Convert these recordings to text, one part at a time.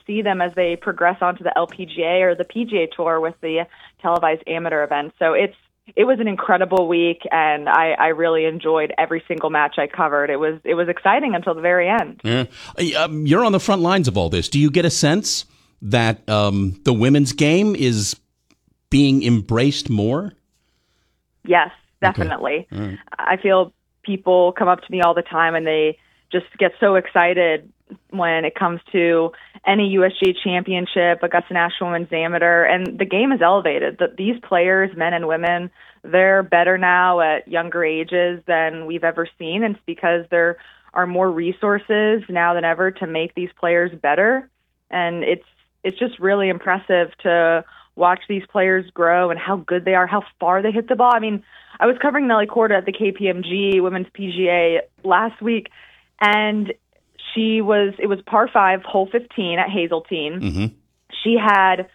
see them as they progress onto the LPGA or the PGA Tour with the televised amateur events. So it was an incredible week, and I really enjoyed every single match I covered. It was exciting until the very end. Yeah. You're on the front lines of all this. Do you get a sense that the women's game is being embraced more? Yes, definitely. Okay. Right. I feel people come up to me all the time, and they just get so excited when it comes to any USGA championship, Augusta National Women's Amateur, and the game is elevated. These players, men and women, they're better now at younger ages than we've ever seen, and it's because there are more resources now than ever to make these players better. And it's just really impressive to watch these players grow and how good they are, how far they hit the ball. I mean, I was covering Nelly Korda at the KPMG Women's PGA last week, and it was par 5, hole 15 at Hazeltine. Mm-hmm. She had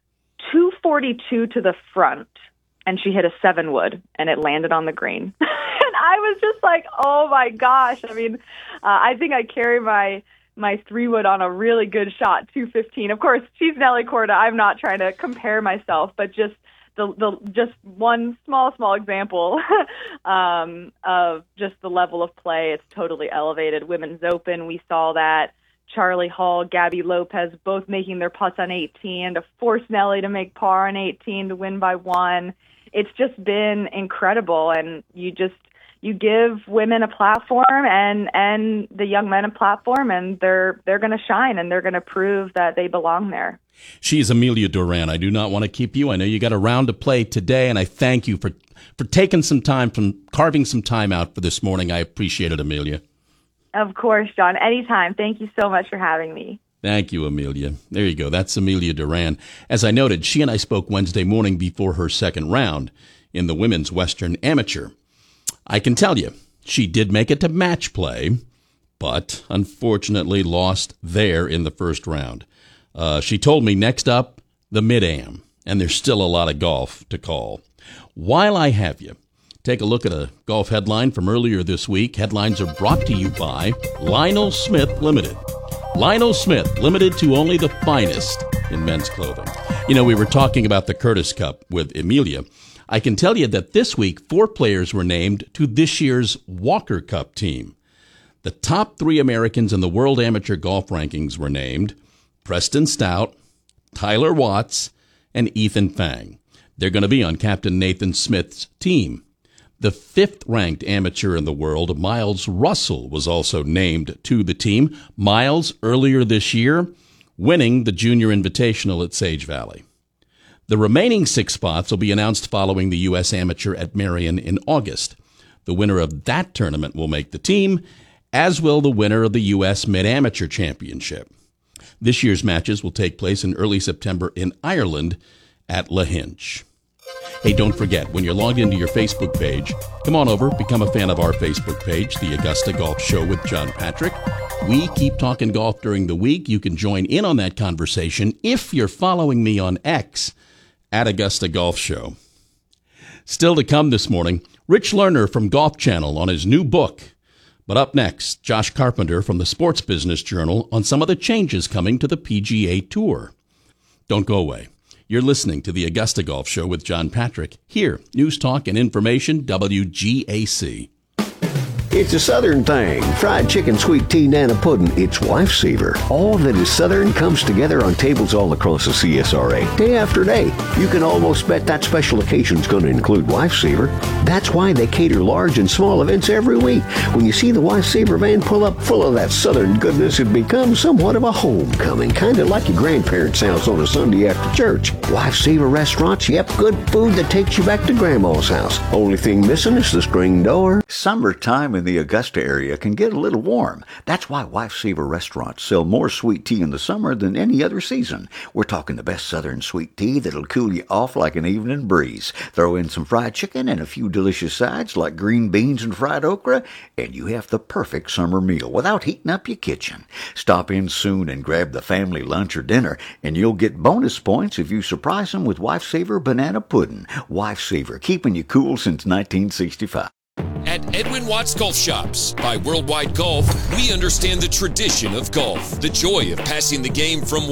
242 to the front, and she hit a 7-wood, and it landed on the green. And I was just like, oh my gosh. I memean, I think I carry my 3-wood on a really good shot, 215. Of course, she's Nelly Korda. I'm not trying to compare myself, but just just one small example of just the level of play. It's totally elevated. Women's Open, we saw that. Charlie Hall, Gabby Lopez, both making their putts on 18 to force Nelly to make par on 18 to win by 1. It's just been incredible, and you give women a platform and the young men a platform, and they're going to shine, and they're going to prove that they belong there. She's Amelia Duran. I do not want to keep you. I know you got a round to play today, and I thank you for taking some time, carving some time out for this morning. I appreciate it, Amelia. Of course, John. Anytime. Thank you so much for having me. Thank you, Amelia. There you go. That's Amelia Duran. As I noted, she and I spoke Wednesday morning before her second round in the Women's Western Amateur. I can tell you, she did make it to match play, but unfortunately lost there in the first round. She told me next up, the Mid-Am, and there's still a lot of golf to call. While I have you, take a look at a golf headline from earlier this week. Headlines are brought to you by Lionel Smith Limited. Lionel Smith, limited to only the finest in men's clothing. You know, we were talking about the Curtis Cup with Amelia. I can tell you that this week, 4 players were named to this year's Walker Cup team. The top 3 Americans in the World Amateur Golf Rankings were named: Preston Stout, Tyler Watts, and Ethan Fang. They're going to be on Captain Nathan Smith's team. The 5th-ranked amateur in the world, Miles Russell, was also named to the team. Miles, earlier this year, winning the Junior Invitational at Sage Valley. The remaining 6 spots will be announced following the U.S. Amateur at Marion in August. The winner of that tournament will make the team, as will the winner of the U.S. Mid-Amateur Championship. This year's matches will take place in early September in Ireland at Lahinch. Hey, don't forget, when you're logged into your Facebook page, come on over, become a fan of our Facebook page, The Augusta Golf Show with John Patrick. We keep talking golf during the week. You can join in on that conversation if you're following me on X at Augusta Golf Show. Still to come this morning, Rich Lerner from Golf Channel on his new book. But up next, Josh Carpenter from the Sports Business Journal on some of the changes coming to the PGA Tour. Don't go away. You're listening to the Augusta Golf Show with John Patrick. Here, News Talk and Information, WGAC. It's a Southern thing. Fried chicken, sweet tea, nana pudding. It's Lifesaver. All that is Southern comes together on tables all across the CSRA. Day after day. You can almost bet that special occasion's going to include Lifesaver. That's why they cater large and small events every week. When you see the Lifesaver van pull up full of that Southern goodness, it becomes somewhat of a homecoming. Kind of like your grandparents' house on a Sunday after church. Lifesaver restaurants, yep, good food that takes you back to Grandma's house. Only thing missing is the screen door. Summertime in the Augusta area can get a little warm. That's why Lifesaver restaurants sell more sweet tea in the summer than any other season. We're talking the best Southern sweet tea that'll cool you off like an evening breeze. Throw in some fried chicken and a few delicious sides like green beans and fried okra, and you have the perfect summer meal without heating up your kitchen. Stop in soon and grab the family lunch or dinner, and you'll get bonus points if you surprise them with Lifesaver banana pudding. Lifesaver, keeping you cool since 1965. At Edwin Watts Golf Shops by Worldwide Golf, we understand the tradition of golf, the joy of passing the game from